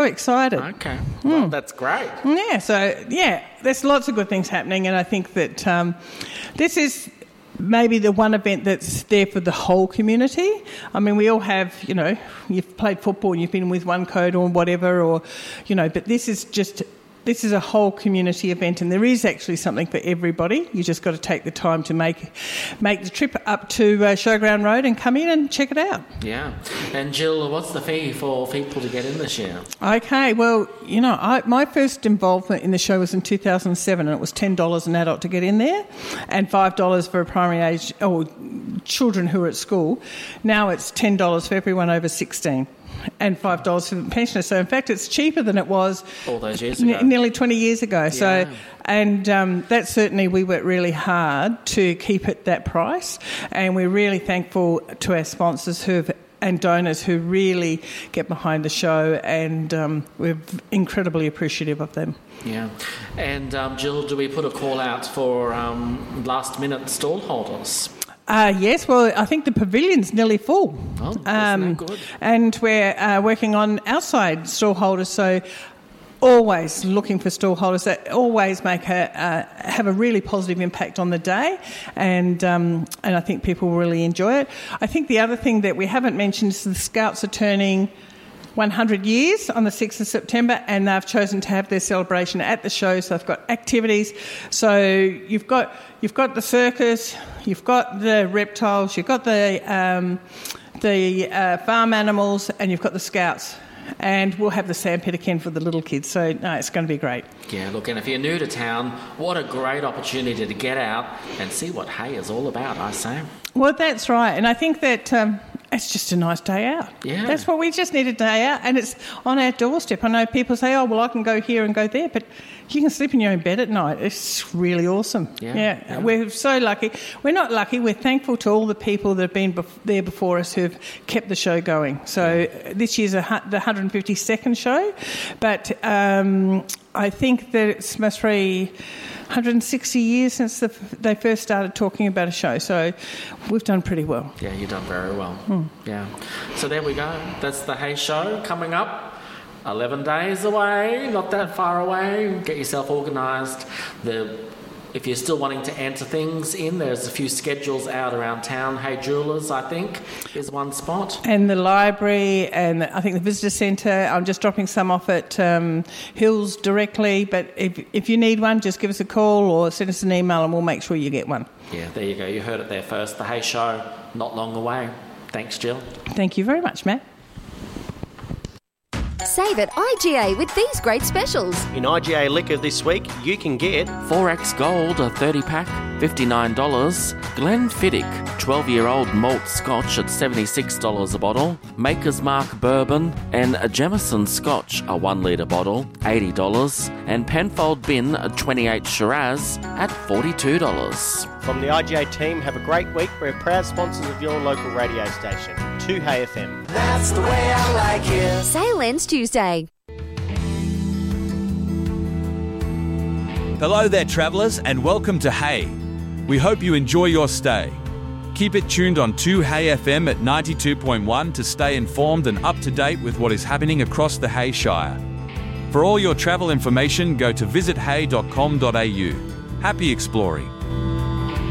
So excited. Okay. Well, that's great. Yeah, so, there's lots of good things happening, and I think that this is maybe the one event that's there for the whole community. I mean, we all have, you've played football and you've been with one code or whatever, or, but this is a whole community event, and there is actually something for everybody. You just got to take the time to make the trip up to Showground Road and come in and check it out. Yeah. And Jill, what's the fee for people to get in this year? Okay, well, my first involvement in the show was in 2007, and it was $10 an adult to get in there and $5 for a primary age or children who are at school. Now it's $10 for everyone over 16. And $5 for the pensioners. So, in fact, it's cheaper than it was all those years ago. Nearly 20 years ago. Yeah. So, and that certainly we worked really hard to keep it that price. And we're really thankful to our sponsors and donors who really get behind the show, and we're incredibly appreciative of them. Yeah. And, Jill, do we put a call out for last-minute stall holders? Yes, well, I think the pavilion's nearly full. Oh, isn't that good? And we're working on outside stall holders, so always looking for stall holders that always have a really positive impact on the day, and I think people really enjoy it. I think the other thing that we haven't mentioned is the Scouts are turning 100 years on the 6th of September, and they've chosen to have their celebration at the show, so they've got activities. So you've got the circus, you've got the reptiles, you've got the farm animals, and you've got the Scouts. And we'll have the sandpit again for the little kids, so no, it's going to be great. Yeah, look, and if you're new to town, what a great opportunity to get out and see what Hay is all about, I say. Well, that's right, and I think that it's just a nice day out. Yeah. That's what we just need, a day out, and it's on our doorstep. I know people say, oh, well, I can go here and go there, but you can sleep in your own bed at night. It's really awesome. Yeah. We're so lucky. We're not lucky. We're thankful to all the people that have been there before us who've kept the show going. So this year's the 152nd show, but I think that it's most probably 160 years since they first started talking about a show, so we've done pretty well. Yeah, you've done very well. Yeah. So there we go. That's the Hay Show coming up. 11 days away, not that far away. Get yourself organised. If you're still wanting to enter things in, there's a few schedules out around town. Hay Jewellers, I think, is one spot. And the library, and I think the visitor centre. I'm just dropping some off at Hills directly, but if you need one, just give us a call or send us an email and we'll make sure you get one. Yeah, there you go. You heard it there first. The Hay Show, not long away. Thanks, Jill. Thank you very much, Matt. Save at IGA with these great specials. In IGA Liquor this week, you can get 4X Gold, a 30-pack, $59. Glenfiddich, 12-year-old malt scotch at $76 a bottle. Maker's Mark Bourbon and a Jameson Scotch, a 1-litre bottle, $80. And Penfold Bin, a 28 Shiraz at $42. From the IGA team, have a great week. We're proud sponsors of your local radio station, 2Hay FM. That's the way I like it. Sale ends Tuesday. Hello there, travellers, and welcome to Hay. We hope you enjoy your stay. Keep it tuned on 2Hay FM at 92.1 to stay informed and up to date with what is happening across the Hay Shire. For all your travel information, go to visithay.com.au. Happy exploring.